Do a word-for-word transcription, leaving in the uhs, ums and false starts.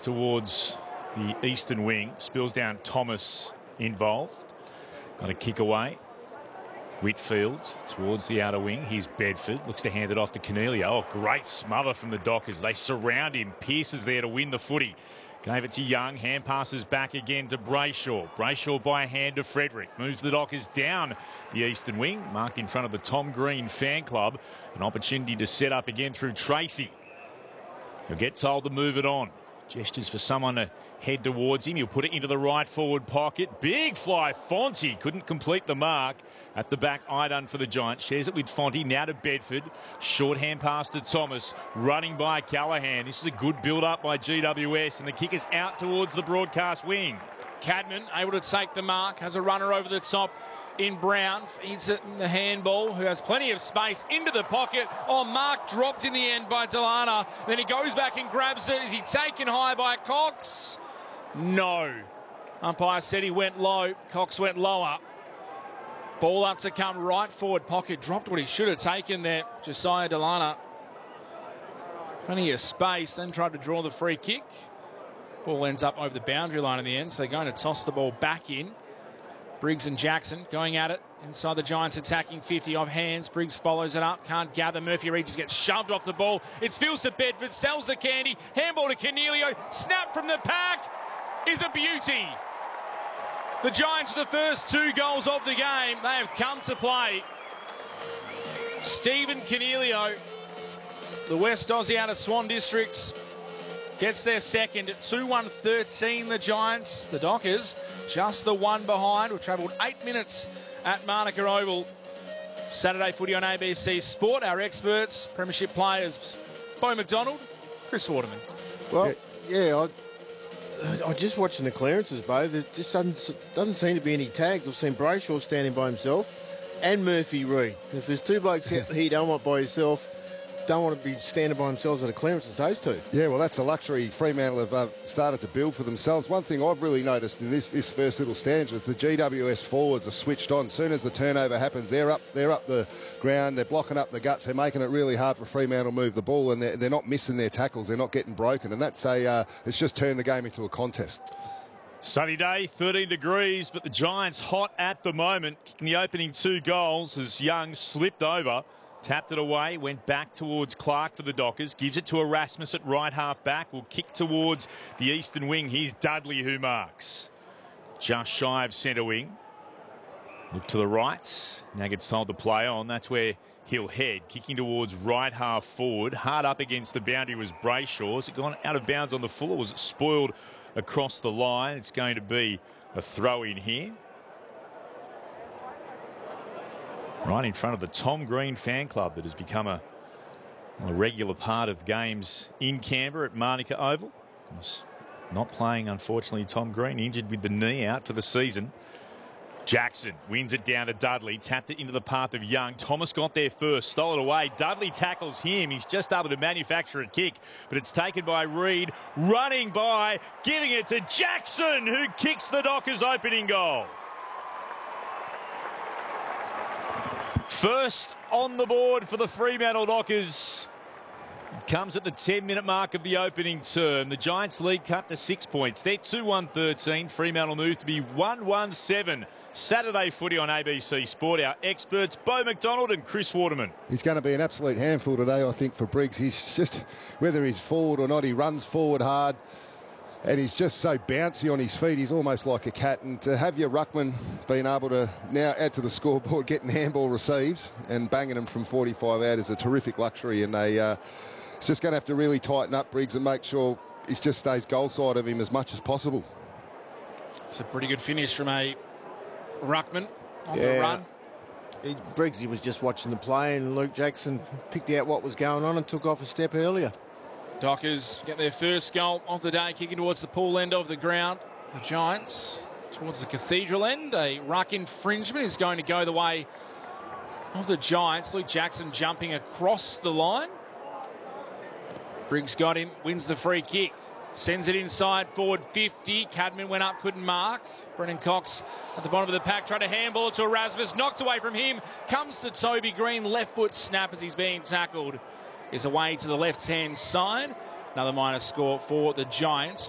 towards the eastern wing. Spills down, Thomas involved. Got a kick away. Whitfield towards the outer wing. Here's Bedford. Looks to hand it off to Cornelio. Oh, great smother from the Dockers. They surround him. Pearce is there to win the footy. Gave it to Young. Hand passes back again to Brayshaw. Brayshaw by a hand to Frederick. Moves the Dockers down the eastern wing. Marked in front of the Tom Green fan club. An opportunity to set up again through Tracy. He'll get told to move it on. Gestures for someone to head towards him. He'll put it into the right forward pocket. Big fly, Fonte. Couldn't complete the mark. At the back, Idun for the Giants. Shares it with Fonte. Now to Bedford. Short hand pass to Thomas. Running by Callaghan. This is a good build-up by G W S. And the kick is out towards the broadcast wing. Cadman able to take the mark. Has a runner over the top in Brown. Feeds it in the handball, who has plenty of space into the pocket. Oh, Mark dropped in the end by Delana. Then he goes back and grabs it. Is he taken high by Cox? No. Umpire said he went low. Cox went lower. Ball up to come right forward pocket. Dropped what he should have taken there. Josiah Delana. Plenty of space. Then tried to draw the free kick. Ball ends up over the boundary line in the end. So they're going to toss the ball back in. Briggs and Jackson going at it. Inside the Giants attacking fifty off hands. Briggs follows it up. Can't gather. Murphy Reed just gets shoved off the ball. It spills to Bedford. Sells the candy. Handball to Cornelio. Snap from the pack. Is a beauty. The Giants are the first two goals of the game. They have come to play. Stephen Cornelio, the West Aussie out of Swan Districts, gets their second at two one thirteen, the Giants. The Dockers, just the one behind. We've travelled eight minutes at Manuka Oval. Saturday footy on A B C Sport. Our experts, premiership players, Bo McDonald, Chris Waterman. Well, yeah, I, I just watching the clearances, Bo. There just doesn't, doesn't seem to be any tags. I've seen Brayshaw standing by himself and Murphy Reed. If there's two blokes here you don't want by yourself, don't want to be standing by themselves at a clearance as those two. Yeah, well, that's a luxury Fremantle have uh, started to build for themselves. One thing I've really noticed in this this first little stanza is the G W S forwards are switched on. As soon as the turnover happens, they're up they're up the ground, they're blocking up the guts, they're making it really hard for Fremantle to move the ball, and they're, they're not missing their tackles, they're not getting broken, and that's a uh, it's just turned the game into a contest. Sunny day, thirteen degrees, but the Giants hot at the moment. Kicking the opening two goals as Young slipped over. Tapped it away, went back towards Clark for the Dockers. Gives it to Erasmus at right half back. Will kick towards the eastern wing. Here's Dudley who marks. Just shy of centre wing. Look to the right. Now gets told to play on. That's where he'll head. Kicking towards right half forward. Hard up against the boundary was Brayshaw. Has it gone out of bounds on the full, or was it spoiled across the line? It's going to be a throw in here. Right in front of the Tom Green fan club that has become a, a regular part of games in Canberra at Manuka Oval. Not playing, unfortunately, Tom Green, injured with the knee, out for the season. Jackson wins it down to Dudley, tapped it into the path of Young. Thomas got there first, stole it away. Dudley tackles him. He's just able to manufacture a kick, but it's taken by Reed, running by, giving it to Jackson, who kicks the Dockers' opening goal. First on the board for the Fremantle Dockers. Comes at the ten minute mark of the opening term. The Giants lead cut to six points. They're two one thirteen. Fremantle move to be one one seven. Saturday footy on A B C Sport. Our experts, Bo McDonald and Chris Waterman. He's going to be an absolute handful today, I think, for Briggs. He's just, whether he's forward or not, he runs forward hard. And he's just so bouncy on his feet. He's almost like a cat. And to have your ruckman being able to now add to the scoreboard, getting handball receives and banging them from forty-five out is a terrific luxury. And they, uh, he's just going to have to really tighten up, Briggs, and make sure he just stays goal side of him as much as possible. It's a pretty good finish from a ruckman on yeah. the run. He, Briggs, he was just watching the play, and Luke Jackson picked out what was going on and took off a step earlier. Dockers get their first goal of the day, kicking towards the pool end of the ground. The Giants towards the Cathedral end. A ruck infringement is going to go the way of the Giants. Luke Jackson jumping across the line. Briggs got him, wins the free kick. Sends it inside, forward fifty. Cadman went up, couldn't mark. Brennan Cox at the bottom of the pack, tried to handball it to Erasmus. Knocked away from him. Comes to Toby Green. Left foot snap as he's being tackled. Is away to the left-hand side. Another minor score for the Giants.